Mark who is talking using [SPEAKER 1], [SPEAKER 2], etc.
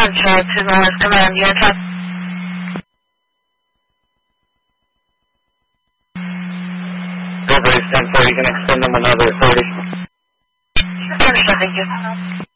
[SPEAKER 1] Central to North Command, your traffic.
[SPEAKER 2] Go Braves 10-4, you can extend them another 30.
[SPEAKER 1] Understood, thank you.